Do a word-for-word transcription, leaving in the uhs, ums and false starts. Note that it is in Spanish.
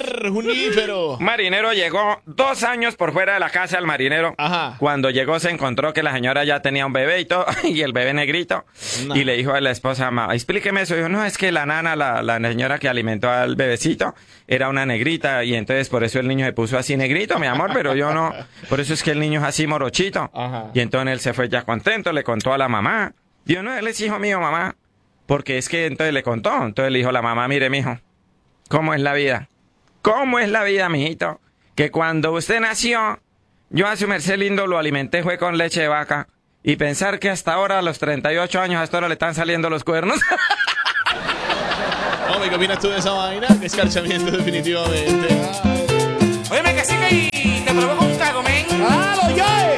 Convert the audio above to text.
ver, Junífero. Un marinero llegó dos años por fuera de la casa del marinero. Ajá. Cuando llegó se encontró que la señora ya tenía un bebé y todo, y el bebé negrito. No. Y le dijo a la esposa, "Ma, explíqueme eso". Dijo, no, es que la nana, la, la señora que alimentó al bebecito, era una negrita y entonces por eso el niño se puso así negrito, mi amor, pero yo no. Por eso es que el niño es así morochito. Ajá. Y entonces él se fue ya contento, le contó a la mamá. Dijo, no, él es hijo mío, mamá. Porque es que entonces le contó. Entonces le dijo la mamá, mire, mijo, ¿cómo es la vida? ¿Cómo es la vida, mijito? Que cuando usted nació, yo a su merced lindo lo alimenté, fue con leche de vaca. Y pensar que hasta ahora, a los treinta y ocho años, hasta ahora le están saliendo los cuernos. Hombre, ¿qué opinas tú de esa vaina? Que escarchamiento definitivamente. Óyeme que sí que y te provoca un cago, men. ¡Claro, yo!